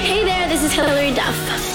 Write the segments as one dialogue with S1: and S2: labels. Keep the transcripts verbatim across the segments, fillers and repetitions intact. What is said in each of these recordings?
S1: Hey there, this is Hilary Duff.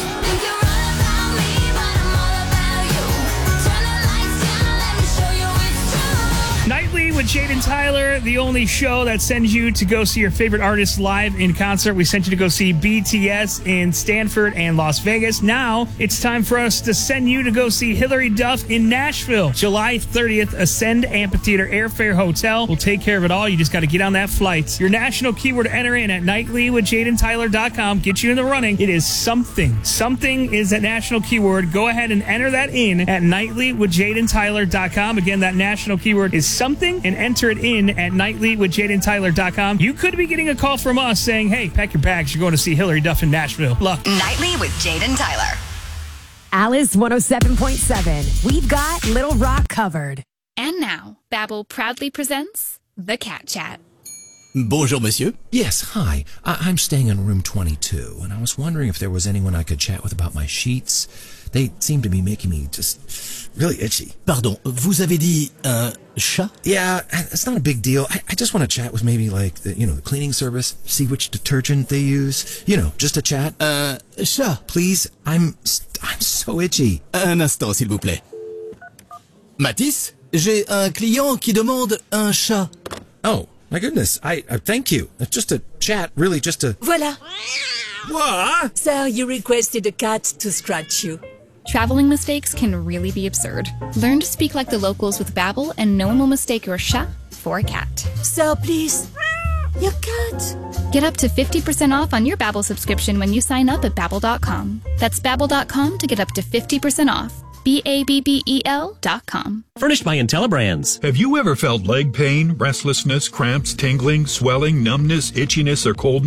S2: Nightly with Jaden Tyler, the only show that sends you to go see your favorite artists live in concert. We sent you to go see B T S in Stanford and Las Vegas. Now it's time for us to send you to go see Hilary Duff in Nashville. July thirtieth, Ascend Amphitheater Airfare Hotel. We'll take care of it all. You just got to get on that flight. Your national keyword to enter in at nightly with jaden tyler dot com. Get you in the running. It is something. Something is that national keyword. Go ahead and enter that in at nightly with jaden tyler dot com. Again, that national keyword is something, and enter it in at nightly with jaden tyler dot com. You could be getting a call from us saying, hey, pack your bags. You're going to see Hilary Duff in Nashville. Luck.
S3: Nightly with Jaden Tyler.
S4: Alice one oh seven point seven. We've got Little Rock covered.
S5: And now, Babbel proudly presents The Cat Chat.
S6: Bonjour, monsieur.
S7: Yes, hi. I- I'm staying in room twenty-two, and I was wondering if there was anyone I could chat with about my sheets. They seem to be making me just really itchy.
S6: Pardon, vous avez dit un chat?
S7: Yeah, it's not a big deal. I, I just want to chat with maybe, like, the, you know, the cleaning service, see which detergent they use. You know, just a chat.
S6: Un chat?
S7: Please, I'm, I'm so itchy.
S6: Un instant, s'il vous plaît. Mathis, j'ai un client qui demande un chat.
S7: Oh, my goodness. I, I thank you. It's just a chat, really, just a...
S8: Voilà.
S7: What?
S8: Sir, you requested a cat to scratch you.
S5: Traveling mistakes can really be absurd. Learn to speak like the locals with Babbel, and no one will mistake your chat for a cat.
S8: Sir, please. Your cat.
S5: Get up to fifty percent off on your Babbel subscription when you sign up at babbel dot com. That's babbel dot com to get up to fifty percent off. B A B B E L dot com.
S9: Furnished by IntelliBrands.
S10: Have you ever felt leg pain, restlessness, cramps, tingling, swelling, numbness, itchiness, or coldness?